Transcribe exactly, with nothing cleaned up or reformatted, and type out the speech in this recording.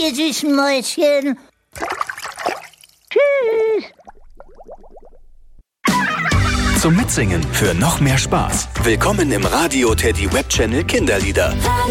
ihr süßen Mäuschen. Tschüss. Zum Mitsingen für noch mehr Spaß. Willkommen im Radio Teddy Web Channel Kinderlieder.